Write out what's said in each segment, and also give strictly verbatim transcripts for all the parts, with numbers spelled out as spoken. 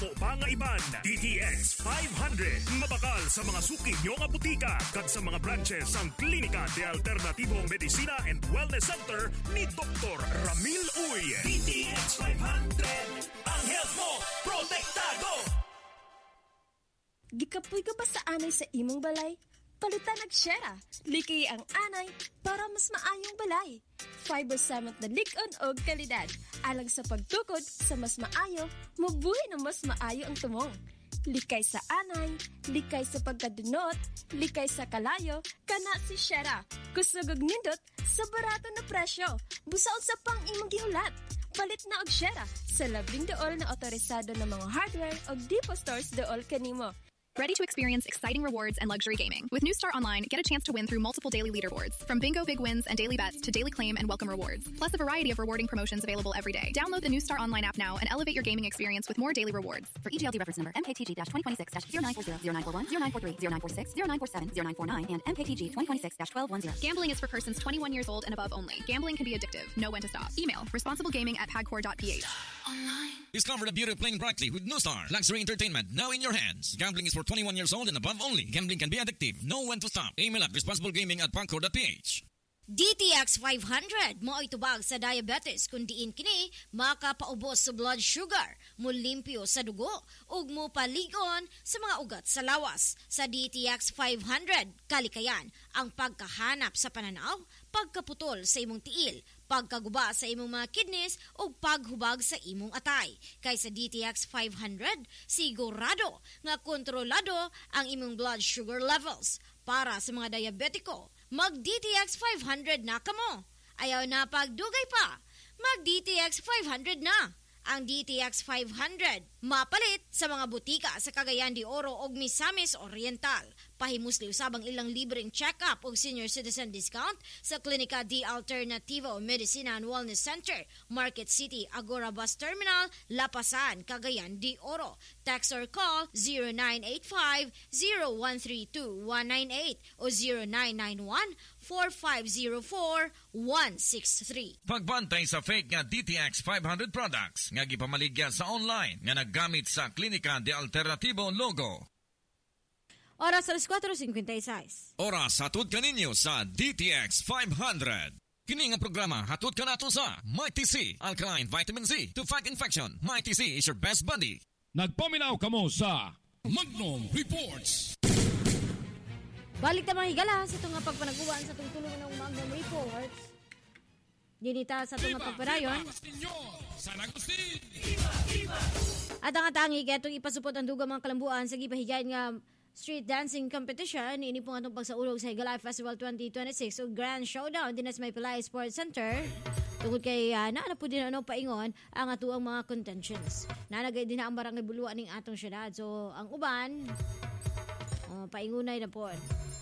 amo pa nga iban. D T X five hundred. Mabakal sa mga suki nyo nga butika kag sa mga branches ang Klinika de Alternativo Medicina and Wellness Center ni Doktor Ramil Uy. D T X five hundred. Ang health mo, protektado! Gikapoy ka ba sa anay sa imong balay? Palitan nag-share. Liki ang anay para mas maayong balay. Fiber cement na lig-on og kalidad. Alang sa pagtukod sa mas maayo, mabuhay na mas maayo ang tumong. Likay sa anay, likay sa pagkadunot, likay sa kalayo, kana si Shera. Kusugog nindot sa barato na presyo. Busaot sa pang imong gihulat. Palit na og Shera sa labing dool na otorisado ng mga hardware og depot stores dool kanimo. Ready to experience exciting rewards and luxury gaming? With New Star Online, get a chance to win through multiple daily leaderboards, from bingo big wins and daily bets to daily claim and welcome rewards, plus a variety of rewarding promotions available every day. Download the New Star Online app now and elevate your gaming experience with more daily rewards. For E G L D reference number M K T G twenty twenty-six zero nine four zero zero nine four one zero nine four three zero nine four six zero nine four seven zero nine four nine and M K T G twenty twenty-six twelve ten. Gambling is for persons twenty-one years old and above only. Gambling can be addictive. Know when to stop. Email responsiblegaming at pagcor dot p h. Discover the beauty of playing brightly with New Star. Luxury entertainment now in your hands. Gambling is for twenty-one years old and above only. Gambling can be addictive. Know when to stop. Email at responsiblegaming at pagcor dot p h. D T X five hundred mo itubag sa diabetes kung diin kini makapaubos sa blood sugar, mulimpyo sa dugo, ug mo paligon sa mga ugat sa lawas. Sa D T X five hundred, kalikayan ang pagkahanap sa pananaw, pagkaputol sa imong tiil, pagkaguba sa imong mga kidneys o paghubag sa imong atay. Kay sa D T X five hundred, sigurado nga kontrolado ang imong blood sugar levels. Para sa mga diabetiko, mag-D T X five hundred na kamo. Ayaw na pagdugay pa, mag-D T X five hundred na. Ang D T X five hundred mapalit sa mga butika sa Cagayan de Oro ug Misamis Oriental. Pahimusli usabang ilang libreng check-up ug senior citizen discount sa Klinika de Alternativo Medicina and Wellness Center, Market City, Agora Bus Terminal, Lapasan, Cagayan de Oro. Text or call zero nine eight five zero one three two one nine eight o zero nine nine one four five zero four one six three. Pagbantay sa fake nga D T X five hundred products nga gipamaligya sa online nga naggamit sa Klinika de Alternativo logo. Oras alas four fifty-six. Oras hatod kaninyo sa D T X five hundred. Kini nga programa hatod ka nato sa Mighty C, Alkaline Vitamin C to fight infection. Mighty C is your best buddy. Nagpaminaw kamo sa Magnum Reports. Balik ta mga higala sa itong pagpanaguan sa itong tulungan ng Magnum Reports. Dinita sa itong pagpadayon. At ang atangi itong ipasupot ang dugang mga kalambuan sa gipahigayan nga street dancing competition. Ini po nga itong pagsaulog sa Higala Festival twenty twenty-six o Grand Showdown din sa May Pilay Sports Center. Tungkol kay uh, naana po din ano paingon ang atuang mga contentions. Nanagay din na ang barangay buluan ng atong syudad. So, ang uban, uh, paingunay na po.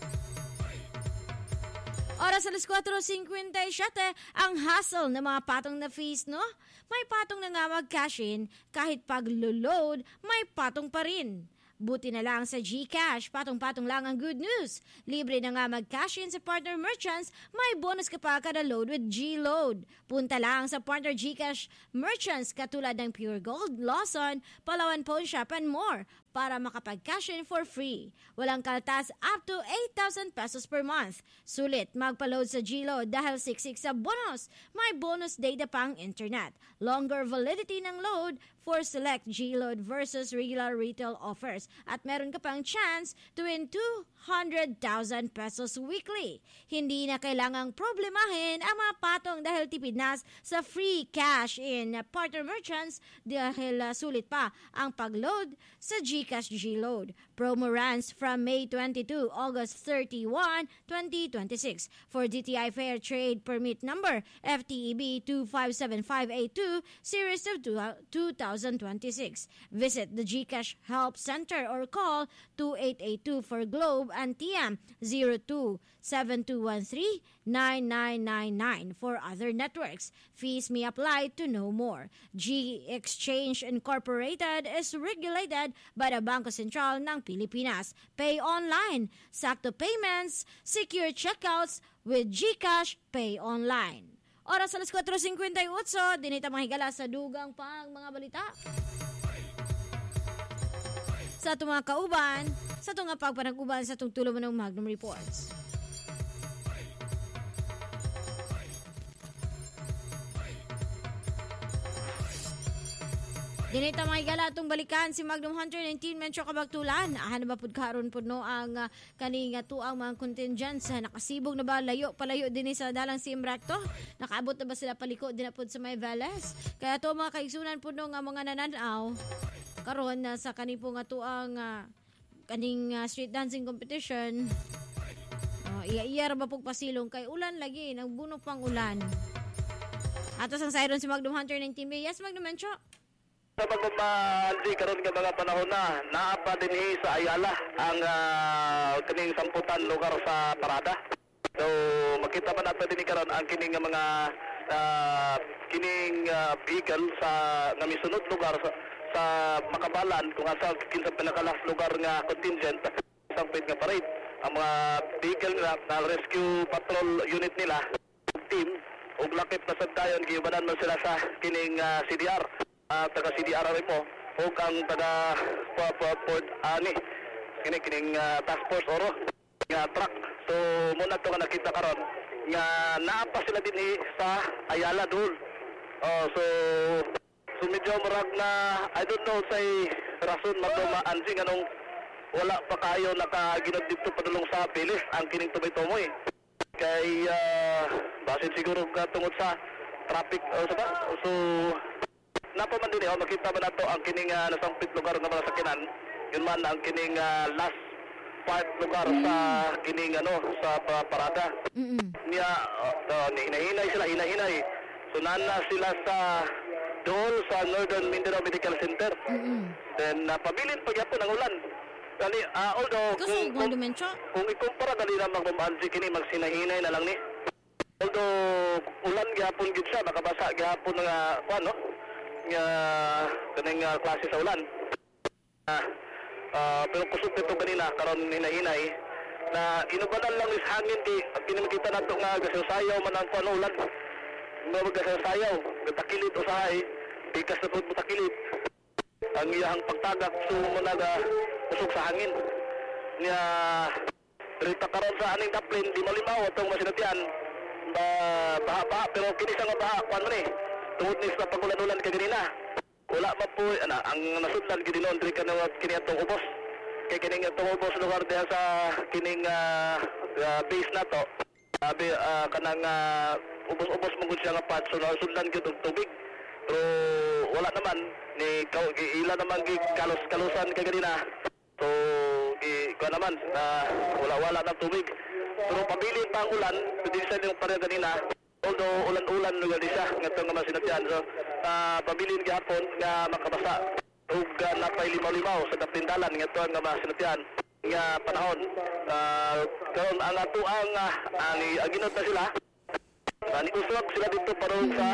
Oras alas four fifty-seven, ang hustle ng mga patong na fees, no? May patong na nga mag-cash-in, kahit pag-load, may patong pa rin. Buti na lang sa GCash, patong-patong lang ang good news. Libre na nga mag-cash in sa partner merchants, may bonus ka pa kada load with G-Load. Punta lang sa partner GCash merchants katulad ng Pure Gold, Lawson, Palawan Pawn Shop and more para makapag-cash in for free. Walang kaltas up to eight thousand pesos per month. Sulit magpa-load sa G-Load dahil siksik sa bonus. May bonus data pang internet. Longer validity ng load for select G-Load versus regular retail offers. At meron ka pang chance to win two hundred thousand pesos weekly. Hindi na kailangang problemahin ang mga patong dahil tipid nas sa free cash in partner merchants dahil uh, sulit pa ang pag-load sa GCash G-Load. Promo runs from May twenty-second to August thirty-first, twenty twenty-six. For D T I Fair Trade Permit Number F T E B two five seven five eight two Series of two thousand twenty-six. Visit the GCash Help Center or call two eight eight two for Globe and T M zero two seven two one three nine nine nine nine for other networks. Fees may apply to know more. G Exchange Incorporated is regulated by the Bangko Sentral ng Pilipinas. Pay online, sakto payments, secure checkouts with GCash Pay Online. Oras alas four fifty-eight, dinita mga higala sa dugang pang mga balita. sa atong mga kauban, sa atong nga pagpanag-uban sa atong tulo ng Magnum Reports. Dinita mga igala atong balikan si Magnum Hunter nineteen Metro Kabagtulan. Ahan na ba pud karon pud no ang uh, kani nga tuang mga contingents uh, nakasibog na ba layo palayo dinhi sa dalang si Imbracto. Nakaabot na ba sila paliko din na pud sa May Veles. Kaya to mga kaigsunan pud no nga mga nananaw karon na uh, sa kani po nga tuang uh, kaning uh, street dancing competition. Uh, iya-iya ra ba pug pasilong kay ulan lagi nagbuno pang ulan. Atos ang siren si Magnum Hunter nineteen. Yes, Magnum Metro. Sa pagmamahali karon nga mga panahon na naapa dinhi sa Ayala ang uh, kining samputan lugar sa parada. So makita man nato dinhi karon ang kining nga mga uh, kining uh, vehicle sa nga misunod lugar sa, sa Makabalan kung asa kinsa pinakalas lugar nga contingent sa pit nga parade. Ang mga vehicle nila na rescue patrol unit nila team ug lakip na saddayon giubanan man sila sa kining uh, C D R. Uh, taga C D R mo o ang taga Port Ani kini kining uh, task force oro nga truck. So muna to nga nakita karon nga naapa sila dinhi sa Ayala dul. Oh so so medyo murag na I don't know say rason matumaan sing anong wala pa kayo nakaginod dito padulong sa bilis ang kining tumay-tumoy kay uh, basin siguro ka tungod sa traffic o uh, sa so napaman din eh, oh, makita ba nato ang kining uh, nasampit lugar ng mga sakinan, yun man ang kining uh, last part lugar mm. sa kining ano, sa uh, parada. Mm-hmm. Niya, uh, hinahinay sila, hinahinay. So nana sila sa doon sa Northern Mindanao Medical Center. Mm-hmm. Then napabilin pa yapon ang ulan. Kani, uh, although, kung, kung, kung ikumpara dali na magmamansi kini, magsinahinay na lang ni. Although, ulan gyapon gid siya, nakabasa gyapon nga, ano, nga kaning uh, klase sa ulan. Uh, uh, pero kusog nito kanina karon hinahinay na inubanan lang is hangin di pinamikita nato nga gasayaw man ang kuno ulan. Nga gasayaw, gatakilid usahay, bikas na pud takilid. Ang iyang pagtagak so mo naga kusog sa hangin. Nga rita karon sa aning daplin di malimaw atong masinatian. Ba baha pero kini sa nga baha kuan man eh. Tungod ni sa pagulan-ulan kaganina. Wala pa po, ana, ang nasudlan gid noon diri kanang kini atong ubos. Kay kining atong ubos lugar diha sa kining uh, uh, base nato. Abi uh, kanang uh, ubos-ubos mo gud siya nga pat so nasudlan gid og tubig. Pero wala naman ni ila naman gid kalos-kalusan kaganina. So gi ko naman uh, wala-wala na tubig. Pero pabilin pa ang ulan, pwede sa yung pareha kanina. Although ulan-ulan lugar di siya, nga ito nga masinatian. So, uh, pabilin gihapon nga makabasa. Ug uh, napay limaw-limaw sa kapindalan, nga ito nga masinatian. Nga panahon. Uh, karon ang ato ang uh, ani aginod na sila. Uh, Niuswag sila dito parong sa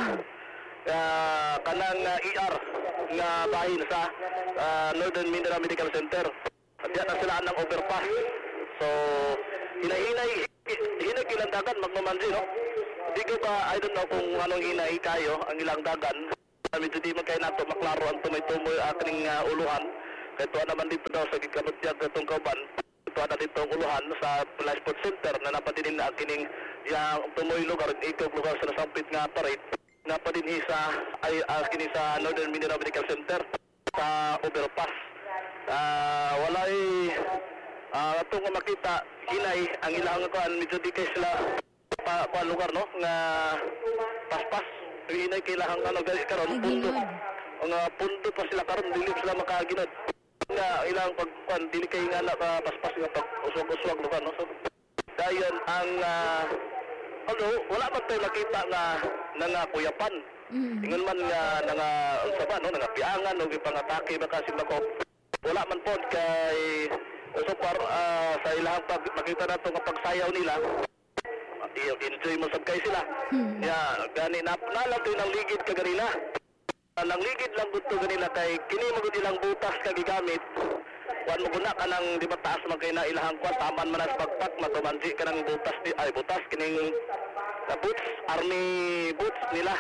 uh, kanang uh, E R nga bahin sa uh, Northern Mindanao Medical Center. At yan na sila ng overpass. So, hinahinay, hinay ilang dagan magmamansi, no? Di ko ba, I don't know kung anong hinay kayo, ang ilang dagan. Medyo di man kayo nato maklaro ang tumay-tumoy aking uh, uluhan. Kaya tuwa naman dito daw sa Gikabutyag itong kauban. Tuwa na dito ang uluhan sa Life Sport Center na napadinin na kining yung tumoy lugar, ikog lugar sa nasampit nga parade. Napadinin sa, ay, uh, kini sa Northern Mindanao Medical Center sa overpass. Uh, walay, uh, itong makita, hinay, ang ilang kuan medyo di kayo sila pa, pa lugar no nga paspas inay kailangan ano gali karon punto nga punto pa sila karon dili sila makaginod nga ilang pagkuan dili kay nga na paspas nga pag uswag-uswag lugar no so dayon ang uh, although wala man tayo nakita nga nangakuyapan mm. ingon man nga nga unsa ba no nangapiangan o gipangatake baka si Makop wala man pod kay so par uh, sa ilang pag makita nato nga pagsayaw nila i-enjoy mo sabkay sila. Hmm. Ya, gani na nalang to ng ligid ka ganina. Nang ligid lang gusto ganina kay kini mo gud ilang butas ka gigamit. Wan mo guna ka nang di ba taas man kay na ilahang kwan taman man sa pagpak matumansi ka nang butas di ay butas kining uh, boots army boots nila.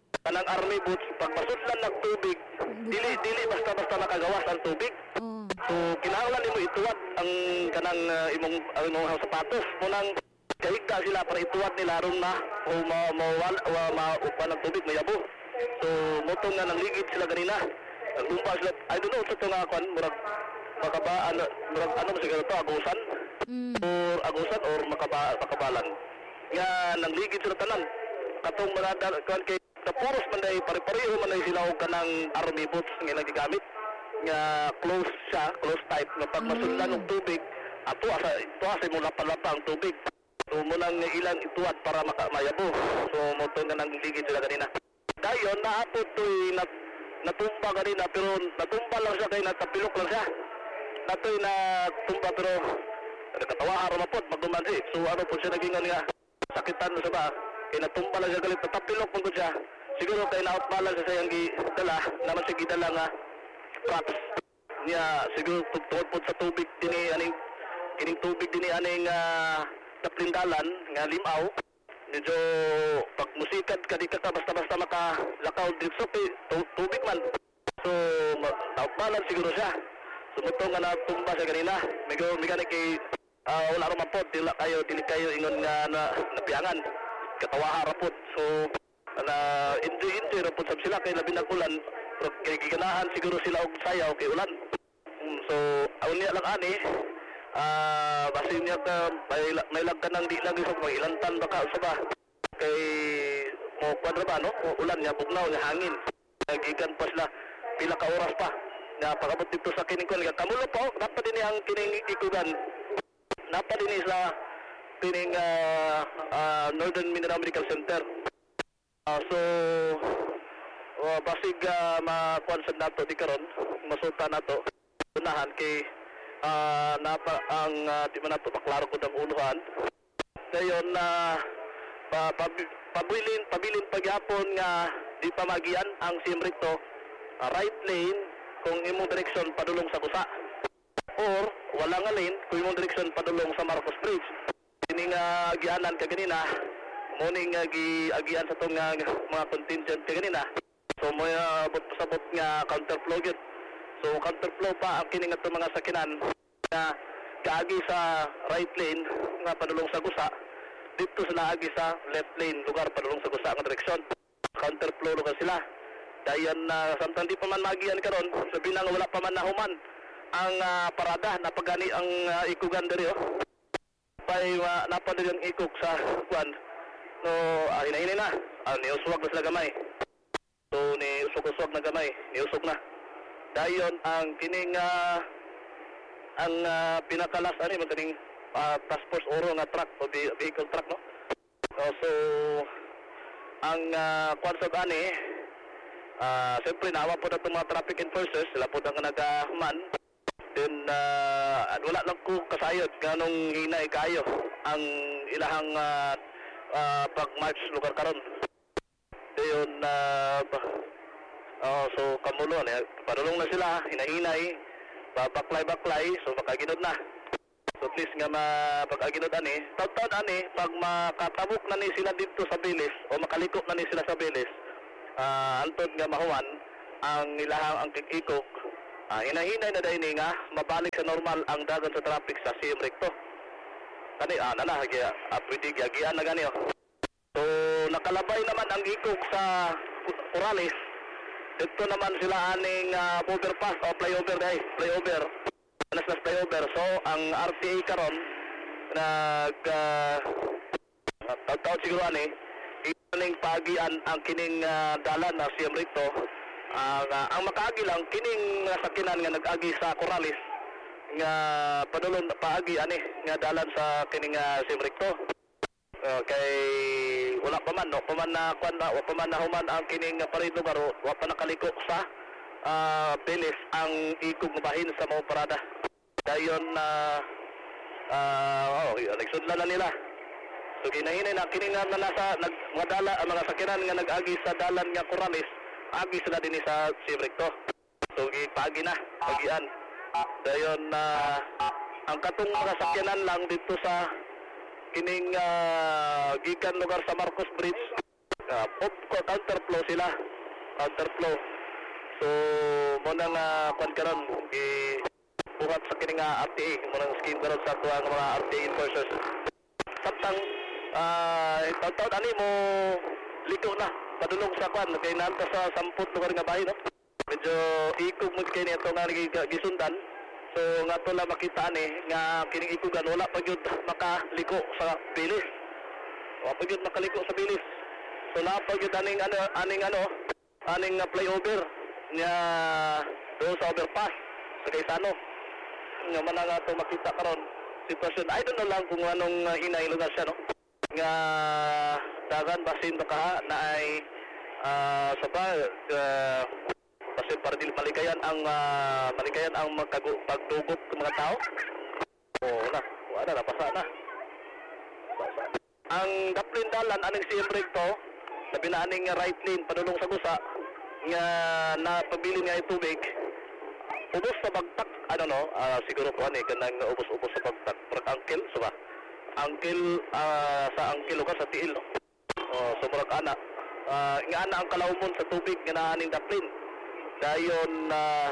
kanang army boots pag masudlan ng tubig dili dili basta-basta makagawas ang tubig. Oh. So kinahanglan nimo ituwad ang kanang uh, imong ang imong sapatos munang kahigda sila para ituwad nila aron na o ma mawal wa maupan ng tubig mayabo. So motong nga nang ligid sila ganina. Nagdumpa sila I don't know sa tunga kwan murag makaba ano murag ano ba siguro to agusan mm. or agusan or makaba makabalan. Nga nang ligid sila tanan katong mga kwan kay puros man day pare-pareho man day sila og kanang army boots nga nagigamit nga close siya close type nga pag masundan og tubig ato asa ito asa mo lapalapa ang tubig so mo nang ilang ituwad para makamayabo so mo to nga nang ligid sila kanina dayon naapod toy nat natumba kanina pero natumba lang siya kay natapilok lang siya natoy na tumba pero nakatawa ara mapod magduman si so ano po siya naging nga sakitan sa ba kay natumba lang siya galit natapilok pud siya siguro kay nautbalan sa sayang gidala naman siya gidala nga props niya siguro tugtod po sa tubig dini aning kining tubig dini aning uh, naplindalan nga limaw medyo pag musikad ka di ka basta-basta makalakaw dito so tubig man so nautbalan siguro siya sumuto nga natumba siya kanina medyo mekanik kay uh, wala rin mapod dili kayo dili kayo ingon nga na, napiangan katawa harapot so na enjoy enjoy ra pud sab sila kay labi nag ulan kay giganahan siguro sila og sayaw kay ulan um, so unya lang ani ah uh, basin niya ka may, may lag ka nang di lagi sa mga ilantan baka sa ba kay mo kwadra ba no ulan niya bugnaw nga hangin nagikan pa sila pila ka oras pa na pagabot dito sa kining kon kamulo pa dapat din ang kining ikugan dapat din sa kining uh, uh, Northern Mindanao Medical Center. Uh, so uh, basig uh, makuansan nato di karon masuta nato unahan kay uh, napa ang uh, di man nato paklaro ko ang uluhan dayon na uh, pa, pabilin pabilin pagyapon nga di pa magian ang simrito uh, right lane kung imong direksyon padulong sa Kusa or wala nga lane kung imong direksyon padulong sa Marcos Bridge ini nga gianan ka ganina morning nga giagian sa tong nga mga contingent ka ganina so mo abot uh, pasabot nga counterflow gyud so counterflow pa ang kini nga mga sakinan nga kaagi sa right lane nga padulong sa Gusa dito sila agi sa left lane lugar padulong sa Gusa nga direksyon counterflow lugar sila dayon na uh, samtang di pa man magian karon sabi na nga wala pa man nahuman ang uh, parada napagani ang uh, ikugan diri oh pay uh, napadog ang ikog sa kwan no ah, hinahinay na ah, niuswag na sila gamay so niusog-uswag na gamay niusog na dayon ang kining uh, ang uh, pinakalas ani magaling uh, task force oro nga truck o vehicle truck no uh, so ang uh, kwan sa ani uh, siyempre nawa po na itong mga traffic enforcers sila po na nagahuman then uh, wala lang ko kasayod ganong hinay kayo ang ilahang uh, uh, pag-march lugar karon dayon uh, uh, so kamulo eh, padulong na sila hinahinay babaklay-baklay so makaginod na so at least nga mapag-aginod ani taud-taud ani pag makatabok na ni sila dito sa bilis o makalikop na ni sila sa bilis uh, antod nga mahuman ang ilahang ang kikikog Ah, hinahinay na dahil nga mabalik sa normal ang dagan sa traffic sa C M Recto. Kani ah nana hagi ah, pwede giagian na gani oh. So nakalabay naman ang ikog sa Corrales. Dito naman sila aning uh, overpass o flyover guys, flyover. Anas na flyover. So ang R T A karon nag uh, taw-taw siguro ani ining pagian ang kining uh, dalan na C M Recto. Uh, uh, ang makaagi lang kining uh, sakinan nga nag-agi sa Corrales nga padulong paagi ani nga dalan sa kining uh, Simricto uh, kay wala pa man no pa man na kwan wa pa man nahuman ang kining uh, parade lugar wa pa nakaliko sa uh, bilis ang ikog bahin sa mga parada dayon na uh, uh, oh nagsudlan na nila so ginahinay na kining nga nasa nag mga dala uh, mga sakinan nga nag-agi sa dalan nga Corrales agi sila din sa Simricto. So gipagi na, pagian. Dayon na uh, ang katong mga sakyanan lang dito sa kining uh, gikan lugar sa Marcos Bridge uh, counterflow sila. Counterflow. So, muna nga kwan karon i buhat sa kining nga R T A, muna nga scheme karon sa tuwa nga mga R T A enforcers. Samtang ah uh, taw-taw ani mo ligo na padulong sa kwan kay nanto sa samput lugar nga bahay no. Medyo ikog mo kay nito nga gisundan. So nga to la makita ani nga kining ikugan wala pa gyud makaliko sa bilis. Wala pa gyud makaliko sa bilis. So la pa gyud aning ano aning ano aning uh, flyover nga do sa overpass sa Gaisano. Nga man nga to makita karon sitwasyon. I don't know lang kung anong uh, hinay lugar siya no. Nga dagan basin baka na ay uh, sa ba uh, basin para dili maligayan ang uh, maligayan ang pagdugot ng mga tao. Oo na, wala na basa na. Basa. Ang daplin dalan aning C M recto labi na aning right lane padulong sa gusa nga napabilin nga itubig ubos sa bagtak ano no uh, siguro ko ani kanang ubos-ubos sa bagtak per angkel so ba angkel uh, sa angkel ka sa tiil no oh so murag ana uh, nga ana ang kalawmon sa tubig nga naaning daplin dayon uh,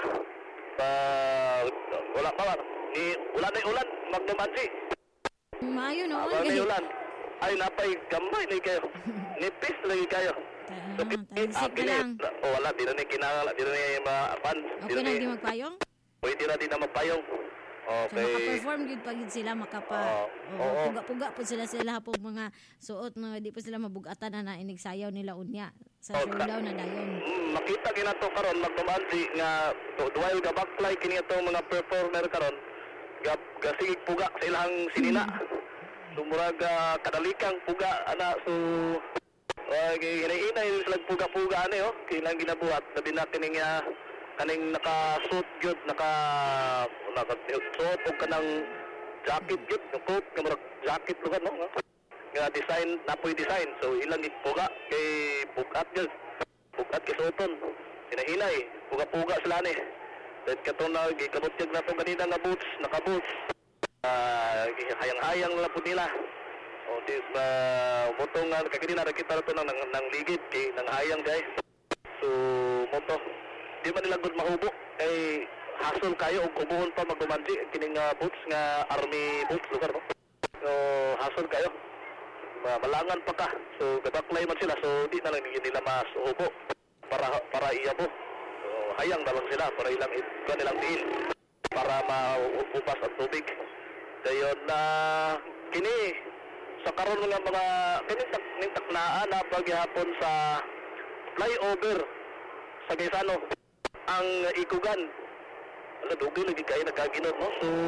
uh, wala pa ni ulan ay ulan magdumansi maayo no uh, ay ulan ay napay gambay ni kayo nipis lagi kayo. So, uh, okay, lang. Oh, wala, di na ni kinangala, di na ni maapan. Okay na di magpayong? Pwede na di na magpayong. Okay. So, makaperform yun pag yun sila, makapa, oh, oh, oh, puga-puga po sila sila po mga suot na di po sila mabugatan na nainig sayaw nila unya. Sa oh, showdown na dayon. Mm, makita kina to karon magtumansi nga while ga backfly kini itong mga performer karon ga gasigig puga sa ilang sinina. Sumurag uh, kadalikang puga ana so uh, hinainay sila puga-puga ano oh kailang ginabuhat labi na kining uh, kaning naka-suit gyud naka naka-suit og kanang jacket gyud coat nga murag jacket lugar no nga design napoy design so ilang puga kay pugat gyud pugat kay suoton hinainay puga-puga sila ni dahil katong na gikabutyag na itong kanina nga boots naka-boots Uh, hayang-hayang lang po nila. O, di ba, uh, motong nga, kagini na nakita na ito ng, ng, ng ligid, kay, ng hayang guys. So, moto, di ba nila good mahubo? Eh, hasol kayo, o kubuhon pa magumandi, kining uh, boots nga, army boots, lugar, no? So, hasol kayo. Uh, malangan pa ka. So, gabaklay man sila, so, di na lang nila mas hubo para, para iyabo. So, hayang na lang sila, para ilang, ilang, ilang diin, para maupas ang tubig. Dayon na uh, kini sa karon nga mga kini tak ning taknaan na paghihapon sa flyover sa Gaisano ang ikugan ala dugi lagi kayo nagaginod no so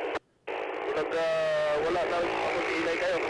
nag uh, wala na ako ilay kayo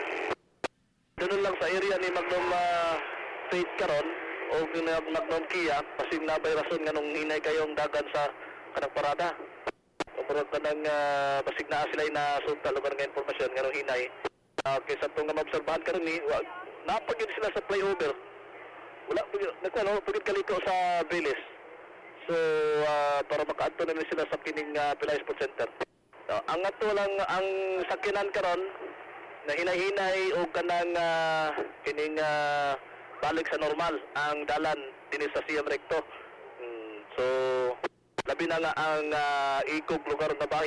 doon lang sa area ni Magnum uh, Faith karon o Magnum Kia pasig na bay rason nga nung hinay kayong dagan sa kanang parada. Murag ka nang uh, basig na sila na sunta lugar nga informasyon nga nung hinay. Uh, kaysa itong nga maobserbahan ka rin ni, napag yun sila sa flyover. Wala, nagkano, pagod kaliko sa Vélez. So, uh, para makaanto na sila sa kining uh, Pilay Sports Center. Uh, ang ato lang, ang sakinan karon na hinay-hinay o kanang uh, kining uh, balik sa normal ang dalan din sa C M Recto. Mm, so, labi na nga ang uh, ikog lugar na bahay